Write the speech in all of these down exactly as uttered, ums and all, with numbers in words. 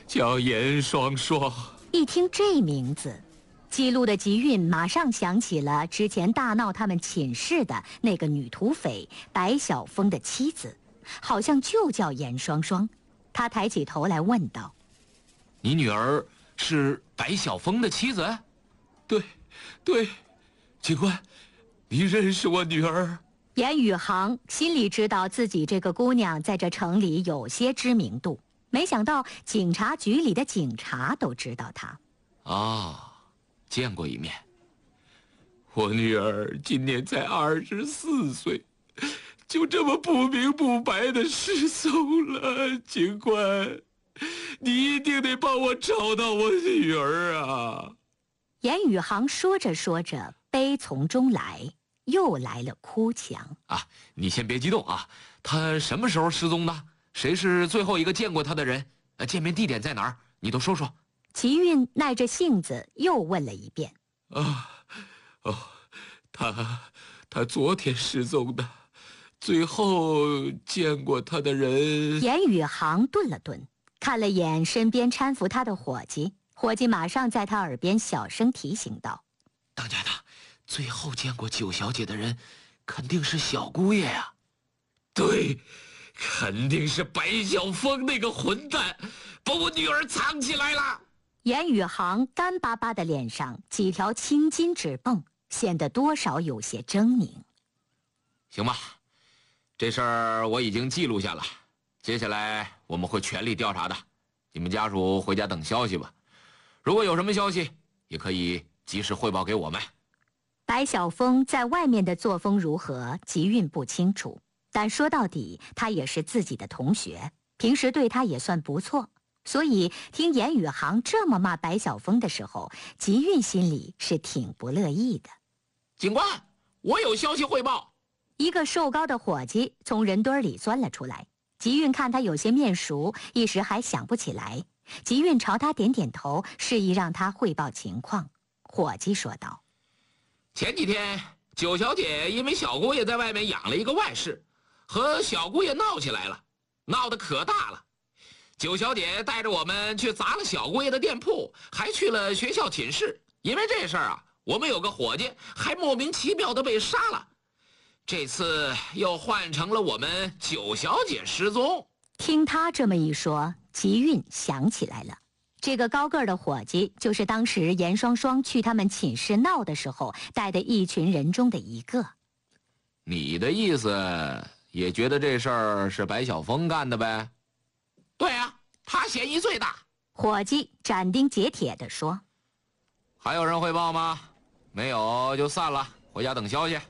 叫严双双。 一听这名字，记录的吉运马上想起了之前大闹他们寝室的那个女土匪白晓峰的妻子，好像就叫严双双。他抬起头来问道：“ 你女儿是白晓峰的妻子？”“对，对，警官，你认识我女儿？” 严宇航心里知道自己这个姑娘在这城里有些知名度，没想到警察局里的警察都知道她。 啊，见过一面。我女儿今年才二十四岁，就这么不明不白的失踪了。警官，你一定得帮我找到我女儿啊！ 严宇航说着说着，悲从中来，又来了哭腔。 啊，你先别激动啊！她什么时候失踪的？谁是最后一个见过她的人？呃，见面地点在哪儿？你都说说。 齐运耐着性子又问了一遍。 啊，哦，她她昨天失踪的，最后见过她的人。 严宇航顿了顿，看了眼身边搀扶他的伙计，伙计马上在他耳边小声提醒道：“ 当家的，最后见过九小姐的人，肯定是小姑爷呀、啊。对，肯定是白晓峰那个混蛋，把我女儿藏起来了。” 严宇航干巴巴的脸上几条青筋直蹦，显得多少有些狰狞。 行吧，这事儿我已经记录下了，接下来我们会全力调查的。你们家属回家等消息吧，如果有什么消息，也可以及时汇报给我们。 白晓峰在外面的作风如何，吉运不清楚，但说到底，他也是自己的同学，平时对他也算不错。所以听严宇航这么骂白晓峰的时候，吉运心里是挺不乐意的。 警官，我有消息汇报。 一个瘦高的伙计从人堆里钻了出来，吉运看他有些面熟，一时还想不起来。吉运朝他点点头，示意让他汇报情况。伙计说道：“ 前几天九小姐因为小姑爷在外面养了一个外室，和小姑爷闹起来了，闹得可大了。九小姐带着我们去砸了小姑爷的店铺，还去了学校寝室。因为这事儿啊，我们有个伙计还莫名其妙的被杀了。这次又换成了我们九小姐失踪。” 听他这么一说，吉运想起来了，这个高个儿的伙计就是当时严双双去他们寝室闹的时候带的一群人中的一个。 你的意思也觉得这事儿是白晓峰干的呗？对啊，他嫌疑最大。 伙计斩钉截铁地说。 还有人汇报吗？没有就散了，回家等消息。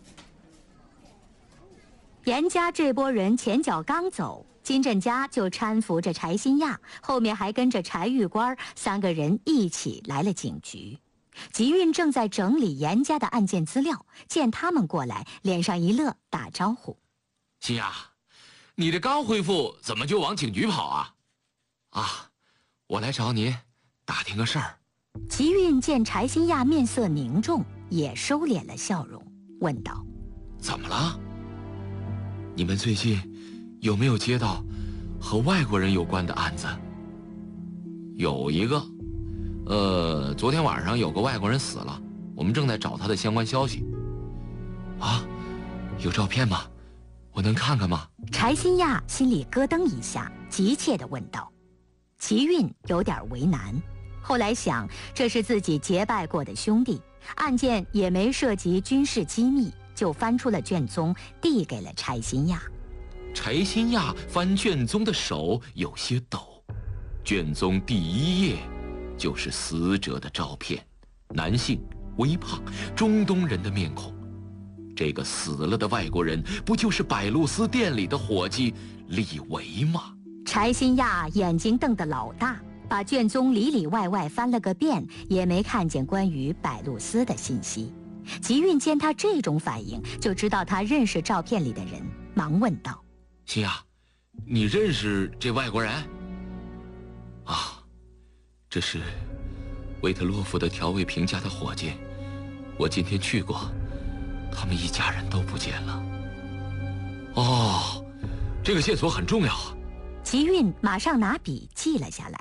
严家这波人前脚刚走，金振家就搀扶着柴新亚，后面还跟着柴玉官，三个人一起来了警局。吉运正在整理严家的案件资料，见他们过来，脸上一乐，打招呼：“ 新亚，你这刚恢复，怎么就往警局跑啊？”“啊，我来找您打听个事儿。” 吉运见柴新亚面色凝重，也收敛了笑容，问道：“ 怎么了？你们最近有没有接到和外国人有关的案子？”“有一个，呃，昨天晚上有个外国人死了，我们正在找他的相关消息。”“啊，有照片吗？我能看看吗？” 柴新亚心里咯噔一下，急切地问道。齐运有点为难，后来想这是自己结拜过的兄弟，案件也没涉及军事机密，就翻出了卷宗递给了柴新亚。 柴新亚翻卷宗的手有些抖，卷宗第一页就是死者的照片，男性，微胖，中东人的面孔。这个死了的外国人不就是百露丝店里的伙计李维吗？ 柴新亚眼睛瞪得老大，把卷宗里里外外翻了个遍，也没看见关于百露丝的信息。吉运见他这种反应，就知道他认识照片里的人，忙问道：“ 新亚，你认识这外国人？”“啊，这是维特洛夫的调味评价的伙计，我今天去过，他们一家人都不见了。”“哦，这个线索很重要啊。” 吉运马上拿笔记了下来。